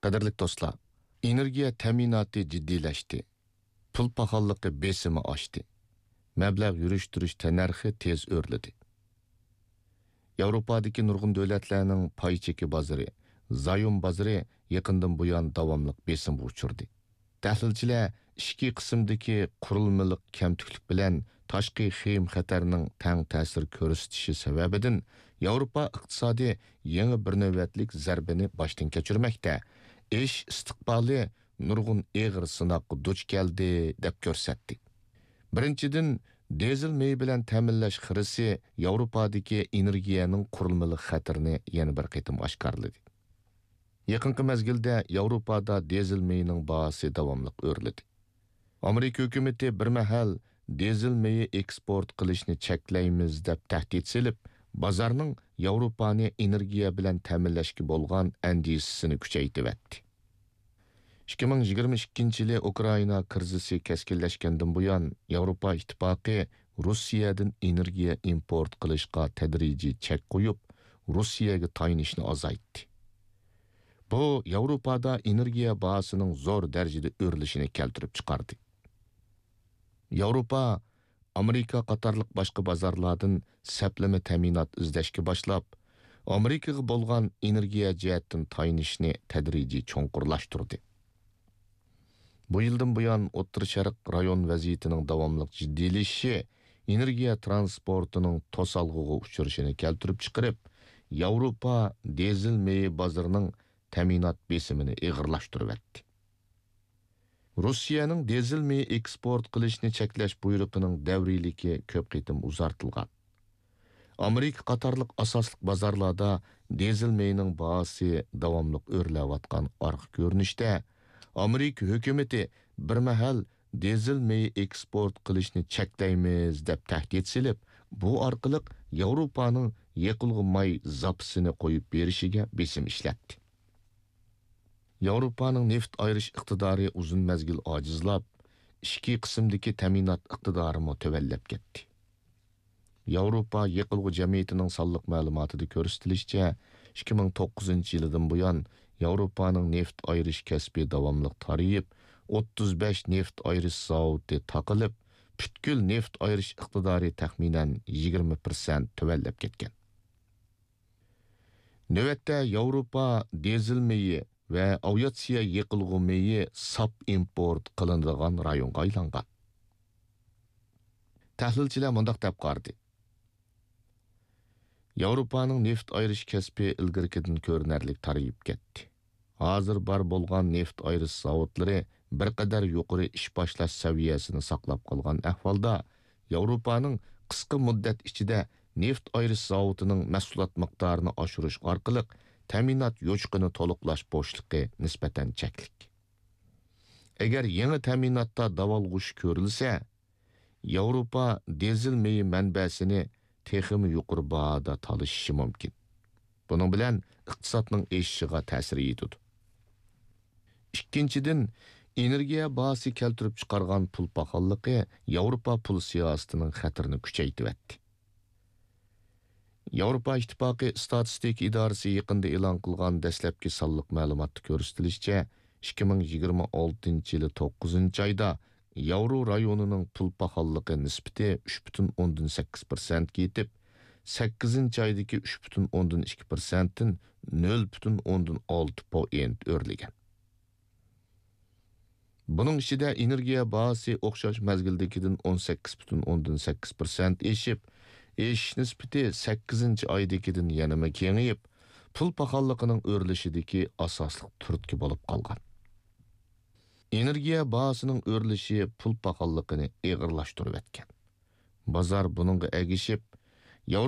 Qadirlik dostlar, energiya ta'minoti jiddiylashdi. Pul paxolligi besimi oshdi. Mablag' yurish-turish tannarxi tez o'rladi. Yevropadagi nurg'un davlatlarning pay cheki bozori, zayom bozori yaqindan buyon davomli besimga uchirdi. Tahlilchilar ikki qismdagi qurilmalik kamtuklik bilan tashqi xim xatarning tang ta'sir ko'rsatishi sababidan Yevropa iqtisodi yangi bir navbatlik zarbini boshdan kechirmoqda. Ish istiqboli nurg'un eg'ir sinoqqa duch keldi deb ko'rsatdi. Birinchidan, dizel mey bilan ta'minlash xirisi Yevropadagi energiyaning qurilmalik xatarini yana bir qitim oshkorladi. Yaqinqi mezgilda Yevropada dizel meyning bahosi davomli o'rladi. Amerika hukumati bir mahal dizel meyi eksport qilishni cheklaymiz deb tahdid silib, bozorning Yevropani energiya bilan ta'minlashga bo'lgan andishisini kuchaytirdi. 2022-yili Ukraina krizisi keskinlashgandan buyon Yevropa ittifoqi Rossiyadan energiya import qilishga tadrijiy chek qo'yib, Rossiyaga tayinishni azaytdi. Bu Yevropada energiya bahosining zo'r darajada o'rlishini keltirib chiqardi. Yevropa Amerika qatorliq boshqa bozorlardan saplama ta'minot izlashga boshlab, Amerikaga bo'lgan energiya jihatdan tayinishni tadrijiy cho'nqurlashtirdi. Bu yildan buyon O'rta Sharq rayon vaziyatining davomli jiddiylashishi energiya transportining to'salg'iga uchrashini keltirib chiqarib, Yevropa dizel meyi bozorining ta'minot besimini ig'irlashtirdi. Rossiyaning dizel meyi eksport qilishni cheklash buyruqining davriyligi ko'p qitim uzartilgan. Amerika qatorliq asosliq bozorlarda dizel meyining bahosi davomli o'rlayotgan orqa ko'rinishda Amerika hukumati bir mahal dizel meyi eksport qilishni cheklaymiz deb tahdid silib, bu orqali Yevropaning yiqilg'i may zapisini qo'yib berishiga besim ishlatdi. Yevropaning neft ayirish iqtidori uzun mezgil ojizlab, ikki qismdagi ta'minot iqtidorini tuvallab ketdi. Yevropa yiqilg'i jamiyatining sonliq ma'lumotida ko'rsatilishicha, 2009-yildan buyon Yevropaning neft ayirish kasbi davomli tarayib, 35 neft ayirish zavodi taqilib, butkul neft ayirish iqtidori taxminan 20% tuvallab ketgan. Navbatda Yevropa dizel meyi va aviatsiya yiqilg'i meyi sap import qilinadigan rayonga aylangan. Tahlilchilar mundaq deb qaradi. Yevropaning neft ayirish kasbi ilgirkidan ko'rinarli tarayib ketdi. Hozir bar bo'lgan neft ayirish zavodlari bir qadar yuqori ish boshlash saviyasini saqlab qolgan ahvolda Yevropaning qisqa muddat ichida neft ayirish zavodining mahsulot miqdorini oshirish orqali ta'minot yo'chqini to'liqlash bo'shliqi nisbatan cheklik. Agar yangi ta'minotda davolg'ish ko'rilsa, Yevropa dizel meyi manbasini texmi yuqori bahoda talashishi mumkin. Buning bilan iqtisodning eshishiga ta'sir etadi. Ikkinchidan, energiya bahosi keltirib chiqargan pul paxolligi Yevropa pul siyosatining xatarini kuchaytirdi. Yevropa ittifoqi statistik idorasi yaqinda e'lon qilgan dastlabki sonliq ma'lumotda ko'rsatilishicha, 2026-yili 9-oyda Yevro rayonining pul paxolligi nisbati 3.8% yetib, 8-oydagi 3.2%dan 0.6% o'rlagan. Buning ichida energiya bahosi o'xshash mazgildagidan 18.8% eshib, eshish nisbati 8-oydagidan yanama kengayib, pul paxolligining o'rlishidagi asosli turtki bo'lib qolgan. Energiya bahosining o'rlishi pul paxolligini ig'irlashtirib etgan. Bozor buningga egishib,